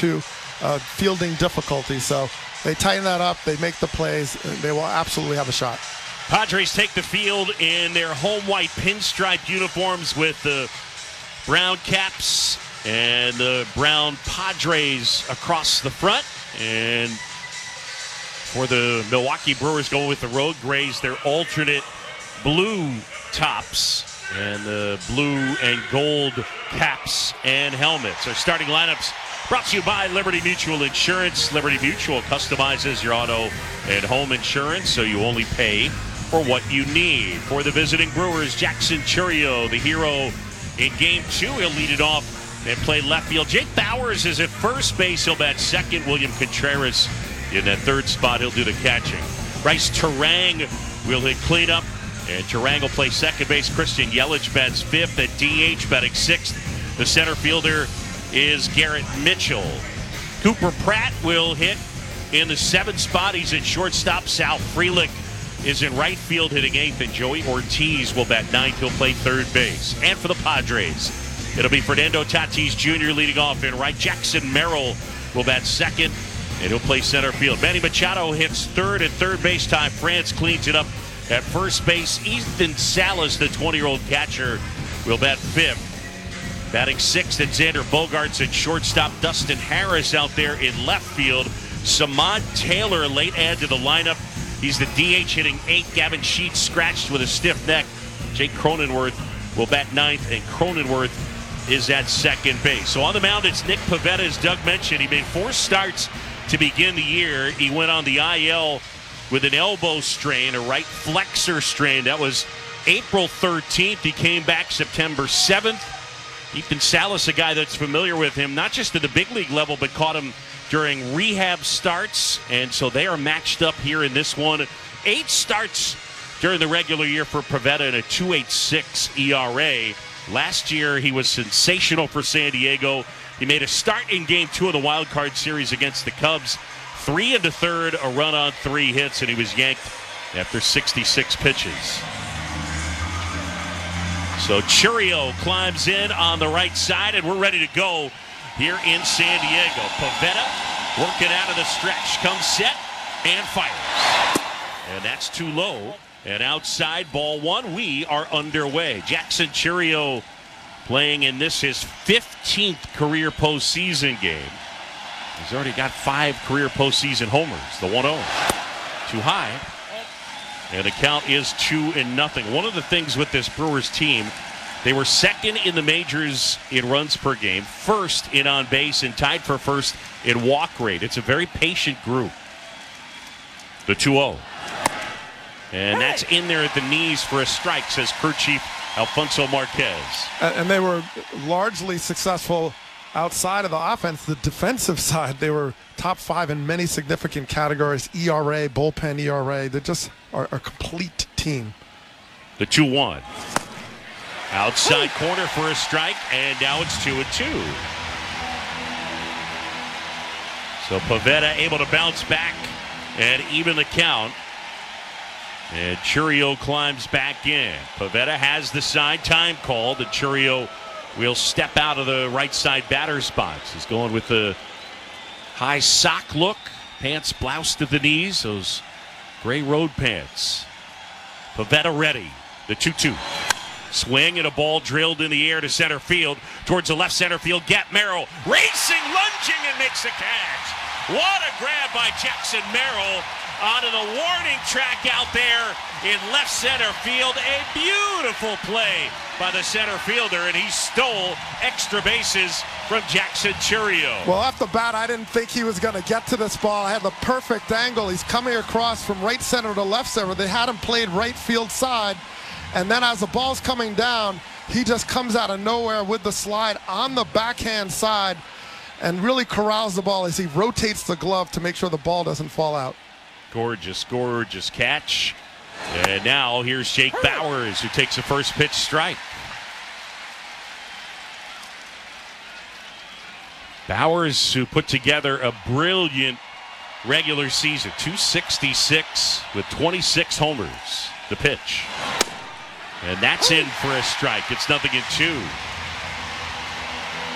to fielding difficulty. So they tighten that up, they make the plays, they will absolutely have a shot. Padres take the field in their home white pinstriped uniforms with the brown caps and the brown Padres across the front. And for the Milwaukee Brewers, going with the road grays, their alternate blue tops and the blue and gold caps and helmets. Our starting lineups brought to you by Liberty Mutual Insurance. Liberty Mutual customizes your auto and home insurance so you only pay for what you need. For the visiting Brewers, Jackson Chourio, the hero in Game 2. He'll lead it off and play left field. Jake Bauers is at first base. He'll bat second. William Contreras in that third spot. He'll do the catching. Bryce Turang will hit cleanup, and Turang will play second base. Christian Yelich bats fifth. At DH, batting sixth, the center fielder is Garrett Mitchell. Cooper Pratt will hit in the seventh spot. He's at shortstop. Sal Frelick is in right field hitting eighth, and Joey Ortiz will bat ninth. He'll play third base. And for the Padres, it'll be Fernando Tatis Jr. leading off in right. Jackson Merrill will bat second, and he'll play center field. Manny Machado hits third at third base. Ty France cleans it up at first base. Ethan Salas, the 20-year-old catcher, will bat fifth. Batting sixth, and Xander Bogaerts at shortstop. Dustin Harris out there in left field. Samad Taylor, late add to the lineup. He's the DH hitting eighth. Gavin Sheets scratched with a stiff neck. Jake Cronenworth will bat ninth, and Cronenworth is at second base. So on the mound, it's Nick Pivetta, as Doug mentioned. He made 4 starts to begin the year. He went on the IL with an elbow strain, a right flexor strain. That was April 13th. He came back September 7th. Ethan Salas, a guy that's familiar with him, not just at the big league level, but caught him during rehab starts, and so they are matched up here in this one. 8 starts during the regular year for Pivetta and a 2.86 ERA. Last year, he was sensational for San Diego. He made a start in Game 2 of the Wild Card Series against the Cubs. 3 in the third, a run on 3 hits, and he was yanked after 66 pitches. So Chourio climbs in on the right side, and we're ready to go here in San Diego. Pivetta working out of the stretch, comes set and fires. And that's too low. And outside, ball one. We are underway. Jackson Chourio playing in this his 15th career postseason game. He's already got 5 career postseason homers. The 1-0 too high. And the count is 2-0. One of the things with this Brewers team, they were second in the majors in runs per game, first in on base, and tied for first in walk rate. It's a very patient group. The 2-0. And that's in there at the knees for a strike, says crew chief Alfonso Marquez. And they were largely successful outside of the offense. The defensive side, they were top 5 in many significant categories. ERA, bullpen ERA. They just are a complete team. The 2-1. Outside corner for a strike, and now it's 2-2. So Pivetta able to bounce back and even the count. And Chourio climbs back in. Pivetta has the side time called. And Chourio will step out of the right side batter's box. He's going with the high sock look. Pants bloused to the knees. Those gray road pants. Pivetta ready. The 2-2. Swing and a ball drilled in the air to center field. Towards the left center field. Gap Merrill racing, lunging, and makes a catch. What a grab by Jackson Merrill onto the warning track out there in left center field. A beautiful play by the center fielder, and he stole extra bases from Jackson Chourio. Well, off the bat, I didn't think he was going to get to this ball. I had the perfect angle. He's coming across from right center to left center. They had him played right field side, and then as the ball's coming down, he just comes out of nowhere with the slide on the backhand side and really corrals the ball as he rotates the glove to make sure the ball doesn't fall out. Gorgeous, gorgeous catch. And now here's Jake Bauers, who takes a first pitch strike. Bauers, who put together a brilliant regular season, 266 with 26 homers. The pitch. And that's in for a strike. It's 0-2.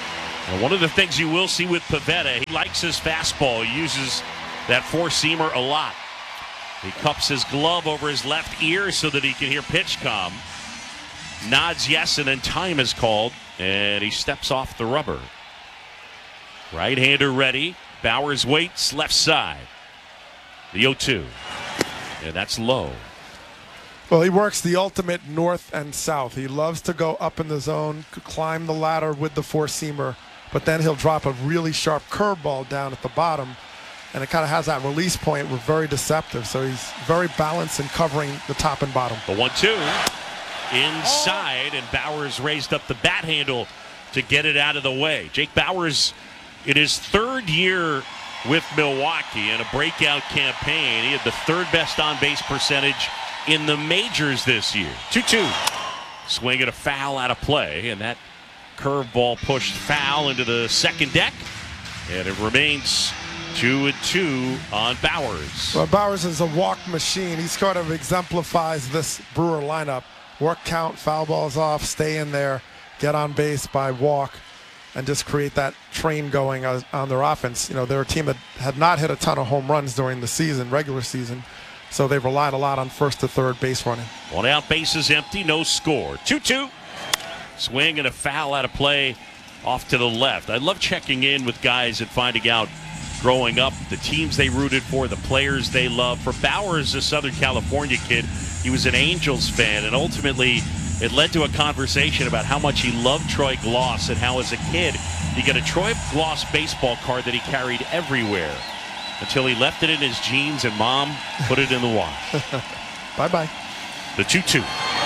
And one of the things you will see with Pivetta, he likes his fastball. He uses that four-seamer a lot. He cups his glove over his left ear so that he can hear pitch comm. Nods yes, and then time is called, and he steps off the rubber. Right-hander ready. Bauers waits left side. The 0-2. And that's low. Well, he works the ultimate north and south. He loves to go up in the zone, climb the ladder with the four-seamer, but then he'll drop a really sharp curveball down at the bottom, and it kind of has that release point. We're very deceptive, so he's very balanced in covering the top and bottom. The 1-2 inside, and Bauers raised up the bat handle to get it out of the way. Jake Bauers, in his third year with Milwaukee in a breakout campaign, he had the third best on-base percentage in the majors this year. 2-2. Swing at a foul out of play, and that curveball pushed foul into the second deck, and it remains 2-2 on Bauers. Well, Bauers is a walk machine. He sort of exemplifies this Brewer lineup. Work count, foul balls off, stay in there, get on base by walk, and just create that train going on their offense. You know, they're a team that had not hit a ton of home runs during the season, regular season, so they've relied a lot on first to third base running. One out, bases empty, no score. 2-2. Swing and a foul out of play off to the left. I love checking in with guys and finding out growing up the teams they rooted for, the players they love. For Bauers, a Southern California kid, he was an Angels fan, and ultimately it led to a conversation about how much he loved Troy Glaus and how as a kid he got a Troy Glaus baseball card that he carried everywhere until he left it in his jeans and mom put it in the wash. Bye-bye. The 2-2.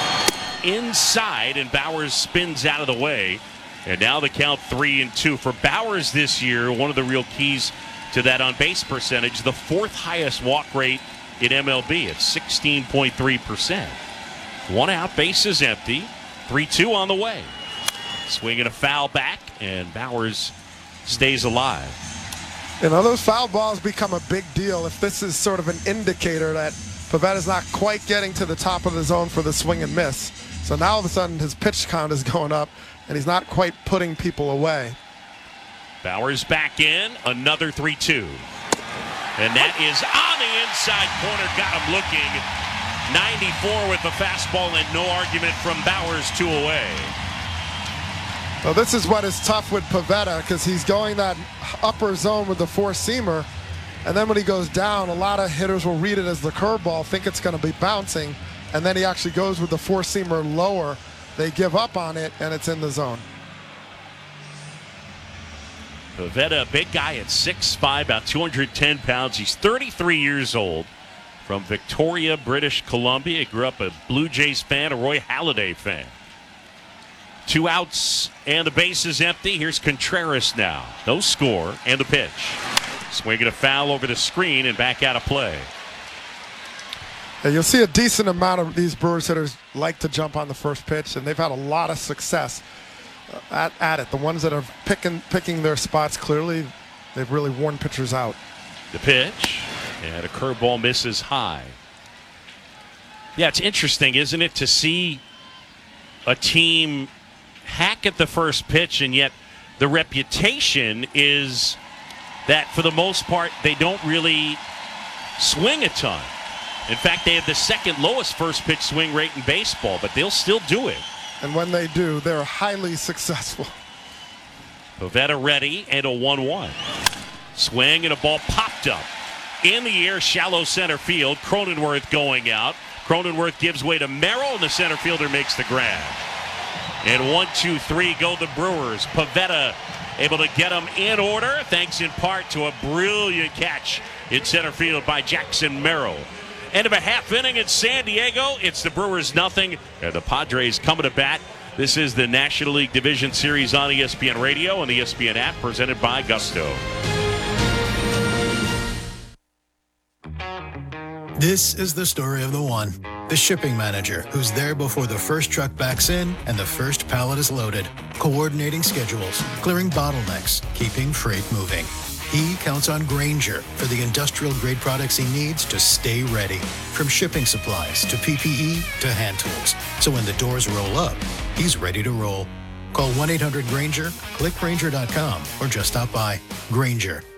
Inside, and Bauers spins out of the way. And now the count 3-2. For Bauers this year, one of the real keys to that on-base percentage, the fourth highest walk rate in MLB at 16.3%. One out, bases empty. 3-2 on the way. Swinging a foul back, and Bauers stays alive. You know, those foul balls become a big deal if this is sort of an indicator that Pivetta's not quite getting to the top of the zone for the swing and miss. So now all of a sudden his pitch count is going up, and he's not quite putting people away. Bauers back in, another 3-2. And that is on the inside corner, got him looking. 94 with the fastball, and no argument from Bauers, 2 away. Well, this is what is tough with Pivetta, because he's going that upper zone with the four-seamer, and then when he goes down, a lot of hitters will read it as the curveball, think it's going to be bouncing, and then he actually goes with the four-seamer lower. They give up on it, and it's in the zone. Pivetta, a big guy at 6'5", about 210 pounds. He's 33 years old, from Victoria, British Columbia. He grew up a Blue Jays fan, a Roy Halladay fan. 2 outs, and the base is empty. Here's Contreras now. No score, and the pitch. Swinging a foul over the screen and back out of play. Yeah, you'll see a decent amount of these Brewers hitters like to jump on the first pitch, and they've had a lot of success at it. The ones that are picking their spots clearly, they've really worn pitchers out. The pitch, and a curveball misses high. Yeah, it's interesting, isn't it, to see a team hack at the first pitch, and yet the reputation is that for the most part they don't really swing a ton. In fact, they have the second lowest first pitch swing rate in baseball, but they'll still do it. And when they do, they're highly successful. Pivetta ready, and a 1-1. Swing, and a ball popped up. In the air, shallow center field. Cronenworth going out. Cronenworth gives way to Merrill, and the center fielder makes the grab. And 1-2-3 go the Brewers. Pivetta able to get them in order, thanks in part to a brilliant catch in center field by Jackson Merrill. End of a half inning in San Diego. It's the Brewers nothing, and the Padres coming to bat. This is the National League Division Series on ESPN Radio and the ESPN app, presented by Gusto. This is the story of the one. The shipping manager who's there before the first truck backs in and the first pallet is loaded, coordinating schedules, clearing bottlenecks, keeping freight moving. He counts on Grainger for the industrial-grade products he needs to stay ready, from shipping supplies to PPE to hand tools. So when the doors roll up, he's ready to roll. Call 1-800-GRANGER, click Grainger.com, or just stop by. Grainger,